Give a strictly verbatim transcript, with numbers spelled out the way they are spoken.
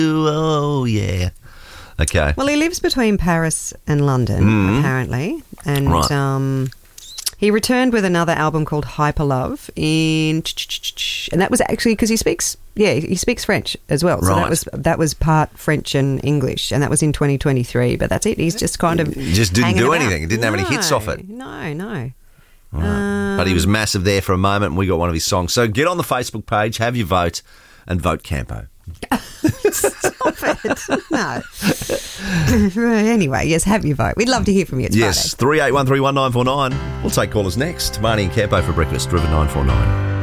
Oh, yeah. Okay. Well, he lives between Paris and London, Mm. apparently. And Right. um, he returned with another album called Hyperlove in... And that was actually because he speaks... Yeah, he speaks French as well. So Right. that was that was part French and English, and that was in twenty twenty-three. But that's it. He's just kind of He just didn't hanging do about. anything. He didn't have any hits No, off it. No, no. Right. But he was massive there for a moment, and we got one of his songs. So get on the Facebook page, have your vote, and vote Campo. Stop it. No. Anyway, yes, have your vote. We'd love to hear from you. It's Yes, three eight one three one nine four nine. We'll take callers next. Marnie and Campo for breakfast, River nine four nine.